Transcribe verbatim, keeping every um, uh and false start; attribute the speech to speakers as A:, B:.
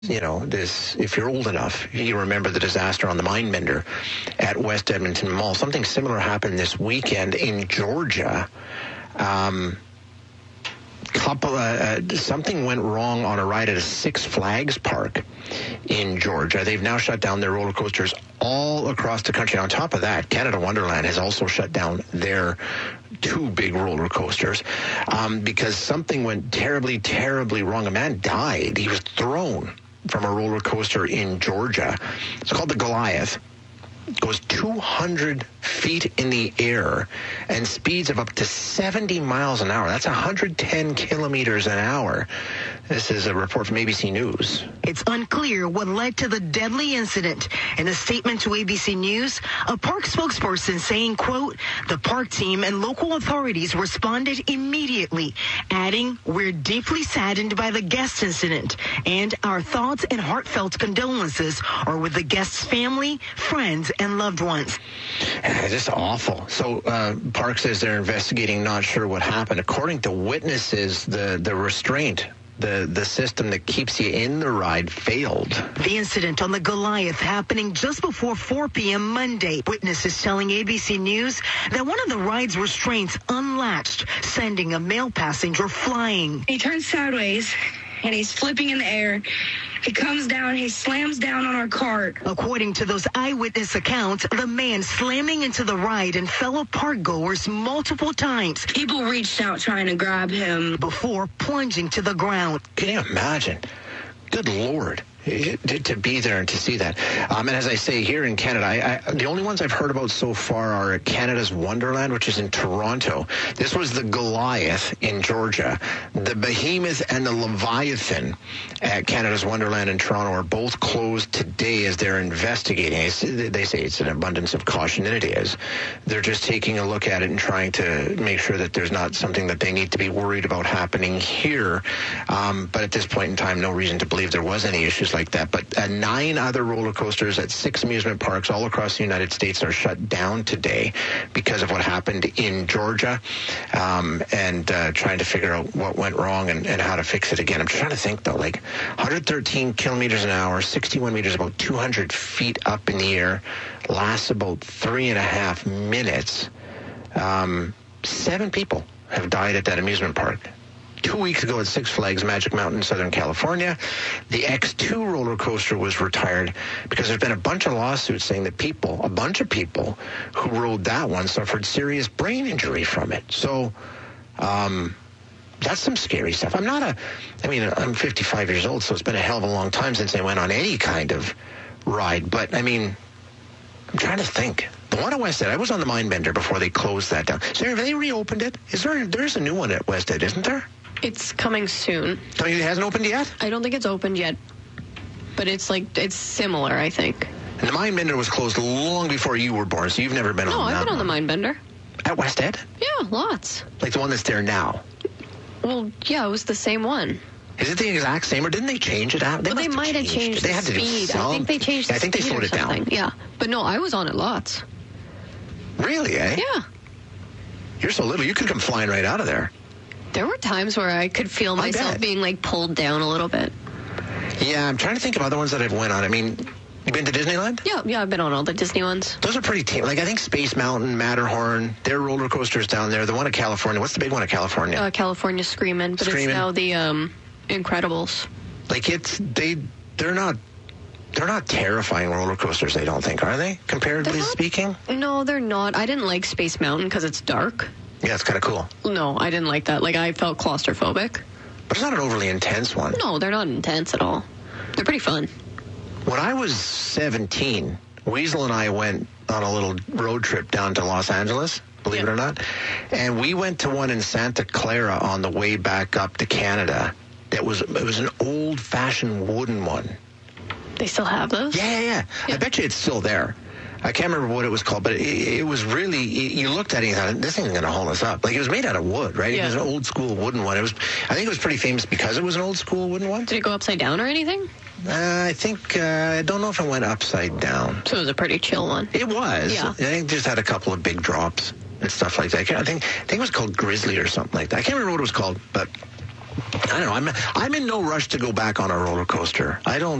A: You know, this, if you're old enough, you remember the disaster on the Mindbender at West Edmonton Mall. Something similar happened this weekend in Georgia. Um, couple, uh, uh, something went wrong on a ride at a Six Flags park in Georgia. They've now shut down their roller coasters all across the country. On top of that, Canada Wonderland has also shut down their two big roller coasters um, because something went terribly, terribly wrong. A man died. He was thrown from a roller coaster in Georgia. It's called the Goliath. It goes two hundred feet in the air and speeds of up to seventy miles an hour. That's one hundred ten kilometers an hour. This is a report from A B C News.
B: It's unclear what led to the deadly incident. In a statement to A B C News, a park spokesperson saying, quote, the park team and local authorities responded immediately, adding, we're deeply saddened by the guest incident, and our thoughts and heartfelt condolences are with the guest's family, friends, and loved ones.
A: Just awful. So uh, Park says they're investigating, not sure what happened. According to witnesses, the, the restraint, the, the system that keeps you in the ride failed.
B: The incident on the Goliath happening just before four p.m. Monday. Witnesses telling A B C News that one of the ride's restraints unlatched, sending a male passenger flying.
C: He turns sideways and he's flipping in the air. He comes down, he slams down on our cart.
B: According to those eyewitness accounts, the man slamming into the ride and fellow park goers multiple times.
C: People reached out trying to grab him
B: before plunging to the ground.
A: Can you imagine? Good Lord. To be there and to see that. Um, and as I say, here in Canada, I, I, the only ones I've heard about so far are Canada's Wonderland, which is in Toronto. This was the Goliath in Georgia. The Behemoth and the Leviathan at Canada's Wonderland in Toronto are both closed today as they're investigating. It's, they say it's an abundance of caution, and it is. They're just taking a look at it and trying to make sure that there's not something that they need to be worried about happening here. Um, but at this point in time, no reason to believe there was any issues like that. But uh, nine other roller coasters at six amusement parks all across the United States are shut down today because of what happened in Georgia, um, and uh, trying to figure out what went wrong and, and how to fix it again. I'm trying to think, though, like one hundred thirteen kilometers an hour, sixty-one meters, about two hundred feet up in the air, lasts about three and a half minutes. Um, seven people have died at that amusement park. Two weeks ago at Six Flags Magic Mountain, Southern California, the X two roller coaster was retired because there's been a bunch of lawsuits saying that people, a bunch of people who rode that one suffered serious brain injury from it. So um, that's some scary stuff. I'm not a, I mean, I'm fifty-five years old, so it's been a hell of a long time since I went on any kind of ride. But, I mean, I'm trying to think. The one at West Ed, I was on the Mindbender before they closed that down. So have they reopened it? Is there, there's a new one at West Ed, isn't there?
D: It's coming soon.
A: So it hasn't opened yet?
D: I don't think it's opened yet, but it's like, it's similar, I think.
A: And the Mindbender was closed long before you were born, so you've never been
D: no,
A: on that.
D: No, I've been
A: one.
D: on the Mindbender.
A: At West Ed?
D: Yeah, lots.
A: Like the one that's there now?
D: Well, yeah, it was the same one.
A: Is it the exact same, or didn't they change it out? They,
D: well, they might have changed, changed
A: They
D: the
A: had to
D: speed.
A: Do some,
D: I think they changed the
A: yeah, I think they slowed it down.
D: Yeah, but no, I was on it lots.
A: Really, eh?
D: Yeah.
A: You're so little, you could come flying right out of there.
D: There were times where I could feel myself being, like, pulled down a little bit.
A: Yeah, I'm trying to think of other ones that I've went on. I mean, you've been to Disneyland?
D: Yeah, yeah, I've been on all the Disney ones.
A: Those are pretty tame. Like, I think Space Mountain, Matterhorn, their roller coasters down there. The one in California. What's the big one in California?
D: Uh, California Screamin', but
A: Screamin'.
D: It's now the um, Incredibles.
A: Like, it's, they, they're not... They're not terrifying roller coasters, I don't think, are they, comparatively
D: not,
A: speaking?
D: No, they're not. I didn't like Space Mountain because it's dark.
A: Yeah, it's kind of cool.
D: No, I didn't like that. Like, I felt claustrophobic.
A: But it's not an overly intense one.
D: No, they're not intense at all. They're pretty fun.
A: When I was seventeen, Weasel and I went on a little road trip down to Los Angeles, believe
D: yeah.
A: it or not, and we went to one in Santa Clara on the way back up to Canada. That was, it was an old-fashioned wooden one.
D: They still have those?
A: Yeah, yeah, yeah. I bet you it's still there. I can't remember what it was called, but it, it was really, you looked at it and you thought, this thing's going to hold us up. Like, it was made out of wood, right?
D: Yeah.
A: It was an old school wooden one. It was, I think it was pretty famous because it was an old school wooden one.
D: Did it go upside down or anything?
A: Uh, I think, uh, I don't know if it went upside down.
D: So it was a pretty chill one.
A: It was.
D: Yeah.
A: I think it just had a couple of big drops and stuff like that. I think, I think it was called Grizzly or something like that. I can't remember what it was called, but I don't know. I'm I'm in no rush to go back on a roller coaster. I don't.